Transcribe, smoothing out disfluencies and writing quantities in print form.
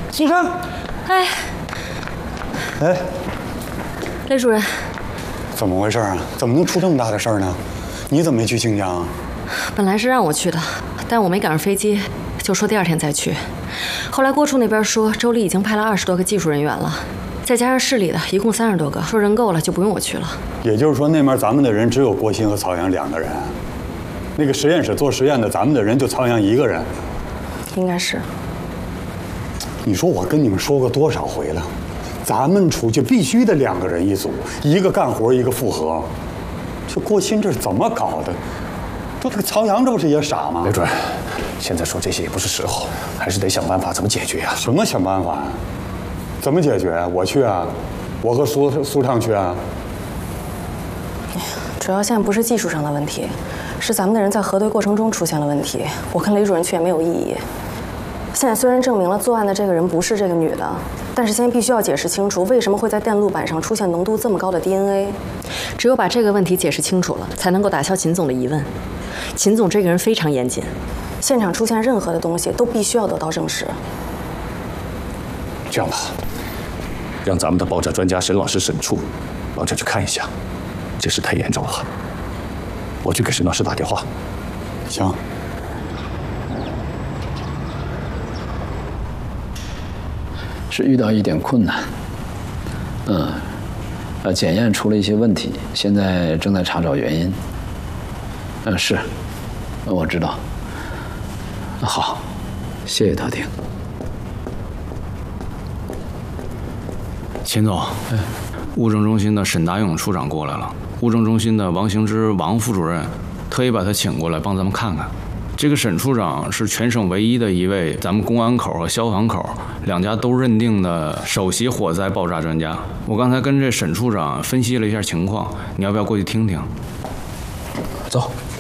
苏珊， 哎，雷主任， 怎么回事啊？怎么能出这么大的事儿呢？你怎么没去靖江啊？ 本来是让我去的，但我没赶上飞机，就说第二天再去。后来郭处那边说，州里已经派了20多个技术人员了，再加上市里的，一共30多个，说人够了就不用我去了。 也就是说，那面咱们的人只有郭鑫和曹阳2个人，那个实验室做实验的咱们的人就曹阳1个人。 应该是。 你说我跟你们说过多少回了？咱们出去必须得2个人一组，一个干活，一个复核。这郭鑫这是怎么搞的？这个曹阳这不是也傻吗？ 雷主任，现在说这些也不是时候，还是得想办法怎么解决呀？ 什么想办法呀？怎么解决啊？我去啊，我和苏畅去啊。 主要现在不是技术上的问题，是咱们的人在核对过程中出现了问题。我跟雷主任去也没有意义。现在虽然证明了作案的这个人不是这个女的，但是现在必须要解释清楚，为什么会在电路板上出现浓度这么高的 DNA。只有把这个问题解释清楚了，才能够打消秦总的疑问。秦总这个人非常严谨，现场出现任何的东西都必须要得到证实。 这样吧，让咱们的爆炸专家沈老师沈处帮着去看一下，这事太严重了。我去给沈老师打电话。 行。 是遇到一点困难，检验出了一些问题，现在正在查找原因。是，我知道。好，谢谢特丁。 秦总，物证中心的沈达勇处长过来了，物证中心的王行之王副主任特意把他请过来帮咱们看看。这个沈处长是全省唯一的一位咱们公安口和消防口2家都认定的首席火灾爆炸专家。我刚才跟这沈处长分析了一下情况，你要不要过去听听？ 走。